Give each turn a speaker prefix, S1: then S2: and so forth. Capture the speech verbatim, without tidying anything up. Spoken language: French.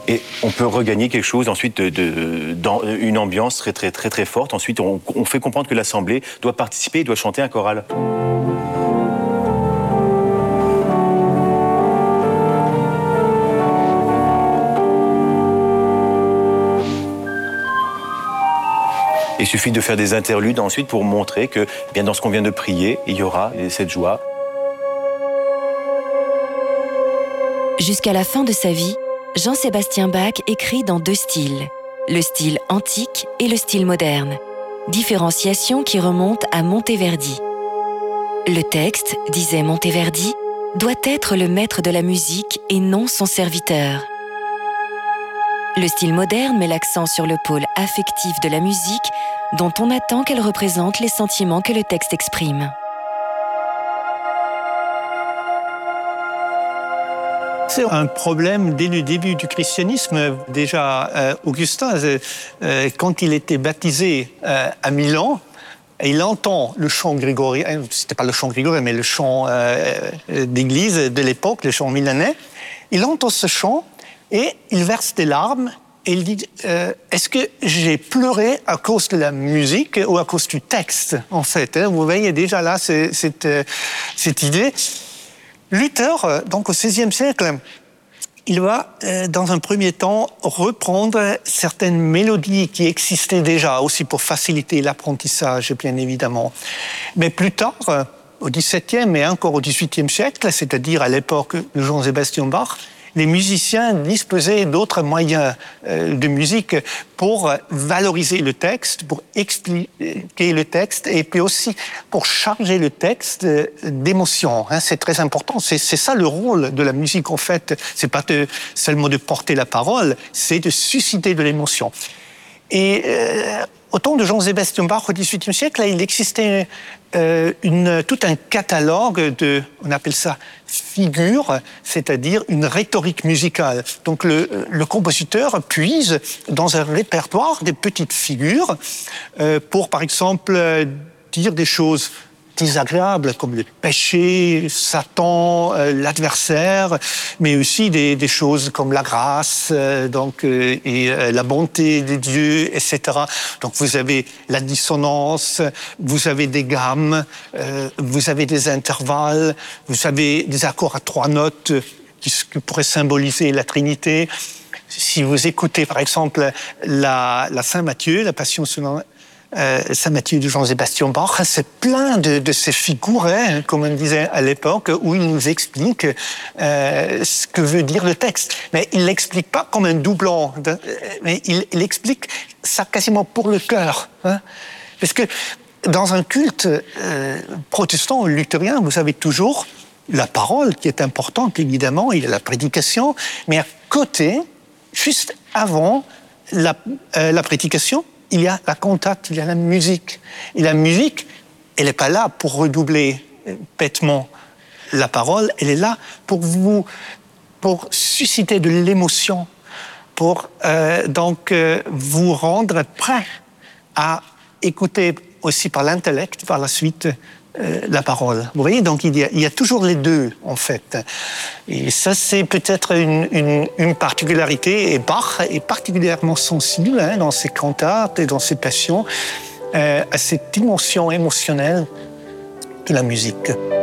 S1: Et on peut regagner quelque chose ensuite, de, de, dans une ambiance très très très très forte. Ensuite, on, on fait comprendre que l'assemblée doit participer et doit chanter un choral. Il suffit de faire des interludes ensuite pour montrer que, bien dans ce qu'on vient de prier, il y aura cette joie.
S2: Jusqu'à la fin de sa vie, Jean-Sébastien Bach écrit dans deux styles, le style antique et le style moderne, différenciation qui remonte à Monteverdi. Le texte, disait Monteverdi, doit être le maître de la musique et non son serviteur. Le style moderne met l'accent sur le pôle affectif de la musique, dont on attend qu'elle représente les sentiments que le texte exprime.
S3: C'est un problème dès le début du christianisme. Déjà, euh, Augustin, euh, quand il était baptisé euh, à Milan, il entend le chant grégorien, c'était pas le chant grégorien, mais le chant euh, d'église de l'époque, le chant milanais. Il entend ce chant et il verse des larmes et il dit euh, « Est-ce que j'ai pleuré à cause de la musique ou à cause du texte ?» En fait, hein, vous voyez déjà là c'est, cette, euh, cette idée. Luther, donc au seizième siècle, il va, euh, dans un premier temps, reprendre certaines mélodies qui existaient déjà, aussi pour faciliter l'apprentissage, bien évidemment. Mais plus tard, au dix-septième et encore au dix-huitième siècle, c'est-à-dire à l'époque de Jean-Sébastien Bach, les musiciens disposaient d'autres moyens euh, de musique pour valoriser le texte, pour expliquer le texte et puis aussi pour charger le texte d'émotions. Hein, c'est très important. C'est, c'est ça le rôle de la musique en fait. C'est pas de, seulement de porter la parole, c'est de susciter de l'émotion. Et euh, au temps de Jean-Sébastien Bach au dix-huitième siècle, là, il existait euh, une, tout un catalogue de, on appelle ça figures, c'est-à-dire une rhétorique musicale. Donc le, le compositeur puise dans un répertoire des petites figures euh, pour, par exemple, dire des choses désagréables comme le péché, Satan, euh, l'adversaire, mais aussi des, des choses comme la grâce, euh, donc euh, et euh, la bonté de Dieu, et cetera. Donc vous avez la dissonance, vous avez des gammes, euh, vous avez des intervalles, vous avez des accords à trois notes qui, qui pourraient symboliser la Trinité. Si vous écoutez par exemple la, la Saint Matthieu, la Passion selon Euh, Saint Matthieu de Jean-Sébastien Bach, c'est plein de, de ces figures, hein, comme on disait à l'époque, où il nous explique euh, ce que veut dire le texte. Mais il l'explique pas comme un doublon, de, mais il, il explique ça quasiment pour le cœur. Hein, parce que dans un culte euh, protestant ou luthérien, vous avez toujours la parole qui est importante, évidemment, il y a la prédication, mais à côté, juste avant la, euh, la prédication, il y a la cantate, il y a la musique. Et la musique, elle n'est pas là pour redoubler bêtement la parole, elle est là pour vous, pour susciter de l'émotion, pour euh, donc euh, vous rendre prêt à écouter aussi par l'intellect, par la suite, euh, la parole. Vous voyez, donc il y, a, il y a toujours les deux, en fait. Et ça, c'est peut-être une, une, une particularité. Et Bach est particulièrement sensible hein, dans ses cantates et dans ses passions euh, à cette dimension émotionnelle de la musique.